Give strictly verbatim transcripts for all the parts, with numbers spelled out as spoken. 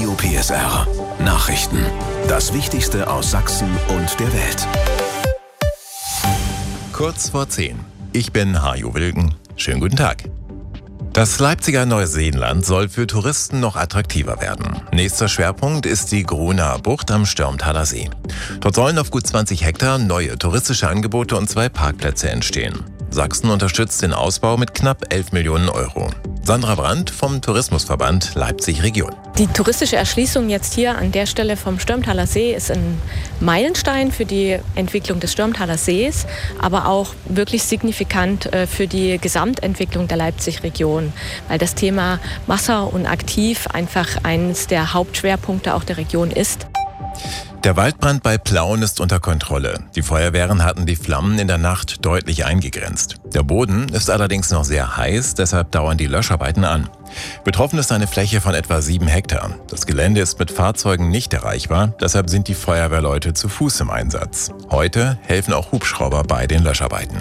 Radio P S R. Nachrichten. Das Wichtigste aus Sachsen und der Welt. Kurz vor zehn. Ich bin Hajo Wilken. Schönen guten Tag. Das Leipziger Neuseenland soll für Touristen noch attraktiver werden. Nächster Schwerpunkt ist die Gruner Bucht am Störmthaler See. Dort sollen auf gut zwanzig Hektar neue touristische Angebote und zwei Parkplätze entstehen. Sachsen unterstützt den Ausbau mit knapp elf Millionen Euro. Sandra Brandt vom Tourismusverband Leipzig Region. Die touristische Erschließung jetzt hier an der Stelle vom Störmthaler See ist ein Meilenstein für die Entwicklung des Störmthaler Sees, aber auch wirklich signifikant für die Gesamtentwicklung der Leipzig Region, weil das Thema Wasser und Aktiv einfach eines der Hauptschwerpunkte auch der Region ist. Der Waldbrand bei Plauen ist unter Kontrolle. Die Feuerwehren hatten die Flammen in der Nacht deutlich eingegrenzt. Der Boden ist allerdings noch sehr heiß, deshalb dauern die Löscharbeiten an. Betroffen ist eine Fläche von etwa sieben Hektar. Das Gelände ist mit Fahrzeugen nicht erreichbar, deshalb sind die Feuerwehrleute zu Fuß im Einsatz. Heute helfen auch Hubschrauber bei den Löscharbeiten.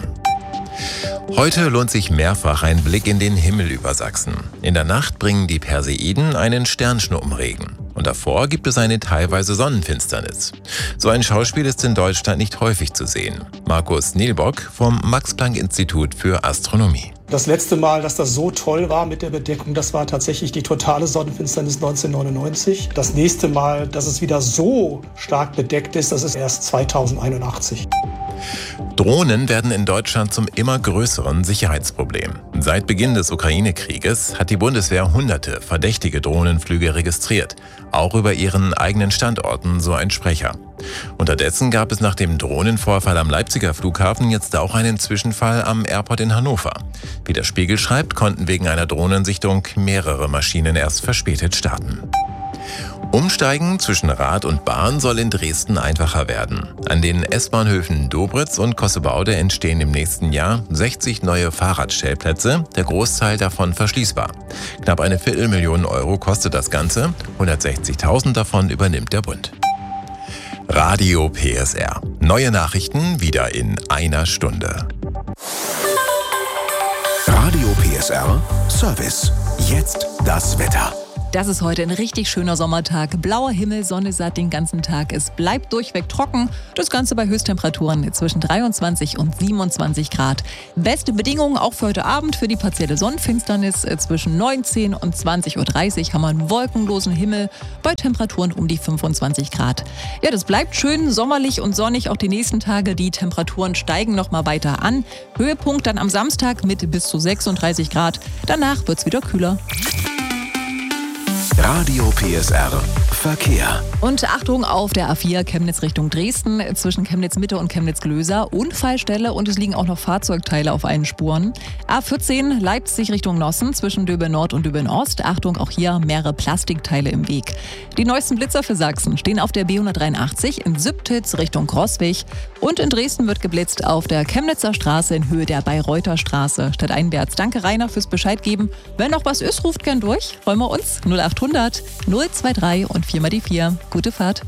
Heute lohnt sich mehrfach ein Blick in den Himmel über Sachsen. In der Nacht bringen die Perseiden einen Sternschnuppenregen. Und davor gibt es eine teilweise Sonnenfinsternis. So ein Schauspiel ist in Deutschland nicht häufig zu sehen. Markus Nielbock vom Max-Planck-Institut für Astronomie. Das letzte Mal, dass das so toll war mit der Bedeckung, das war tatsächlich die totale Sonnenfinsternis neunzehnhundertneunundneunzig. Das nächste Mal, dass es wieder so stark bedeckt ist, das ist erst zweitausendeinundachtzig. Drohnen werden in Deutschland zum immer größeren Sicherheitsproblem. Seit Beginn des Ukraine-Krieges hat die Bundeswehr hunderte verdächtige Drohnenflüge registriert, auch über ihren eigenen Standorten, so ein Sprecher. Unterdessen gab es nach dem Drohnenvorfall am Leipziger Flughafen jetzt auch einen Zwischenfall am Airport in Hannover. Wie der Spiegel schreibt, konnten wegen einer Drohnensichtung mehrere Maschinen erst verspätet starten. Umsteigen zwischen Rad und Bahn soll in Dresden einfacher werden. An den S-Bahnhöfen Dobritz und Kossebaude entstehen im nächsten Jahr sechzig neue Fahrradstellplätze, der Großteil davon verschließbar. Knapp eine Viertelmillion Euro kostet das Ganze, hundertsechzigtausend davon übernimmt der Bund. Radio P S R. Neue Nachrichten wieder in einer Stunde. Radio P S R Service. Jetzt das Wetter. Das ist heute ein richtig schöner Sommertag. Blauer Himmel, Sonne satt den ganzen Tag. Es bleibt durchweg trocken. Das Ganze bei Höchsttemperaturen zwischen dreiundzwanzig und siebenundzwanzig Grad. Beste Bedingungen auch für heute Abend für die partielle Sonnenfinsternis. Zwischen neunzehn und zwanzig Uhr dreißig haben wir einen wolkenlosen Himmel bei Temperaturen um die fünfundzwanzig Grad. Ja, das bleibt schön sommerlich und sonnig auch die nächsten Tage. Die Temperaturen steigen noch mal weiter an. Höhepunkt dann am Samstag mit bis zu sechsunddreißig Grad. Danach wird es wieder kühler. Radio P S R Verkehr. Und Achtung auf der A vier Chemnitz Richtung Dresden, zwischen Chemnitz Mitte und Chemnitz Glöser. Unfallstelle und es liegen auch noch Fahrzeugteile auf allen Spuren. A vierzehn Leipzig Richtung Nossen, zwischen Döbeln Nord und Döbeln Ost. Achtung, auch hier mehrere Plastikteile im Weg. Die neuesten Blitzer für Sachsen stehen auf der B hundertdreiundachtzig in Sübtitz Richtung Großwig. Und in Dresden wird geblitzt auf der Chemnitzer Straße in Höhe der Bayreuther Straße. Stadteinwärts. Danke Rainer fürs Bescheid geben. Wenn noch was ist, ruft gern durch. Freuen wir uns. null achthundert null drei und vier mal die vier. Gute Fahrt.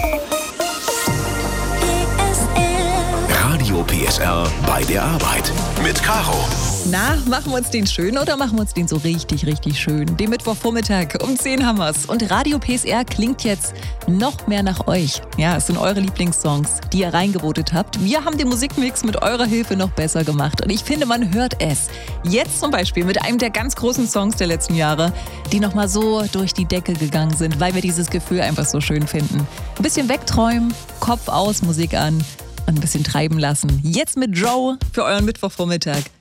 Radio P S R bei der Arbeit mit Caro. Na, machen wir uns den schön oder machen wir uns den so richtig, richtig schön? Den Mittwochvormittag um zehn haben wir's. Und Radio P S R klingt jetzt noch mehr nach euch. Ja, es sind eure Lieblingssongs, die ihr reingevotet habt. Wir haben den Musikmix mit eurer Hilfe noch besser gemacht. Und ich finde, man hört es. Jetzt zum Beispiel mit einem der ganz großen Songs der letzten Jahre, die nochmal so durch die Decke gegangen sind, weil wir dieses Gefühl einfach so schön finden. Ein bisschen wegträumen, Kopf aus, Musik an und ein bisschen treiben lassen. Jetzt mit Joe für euren Mittwochvormittag.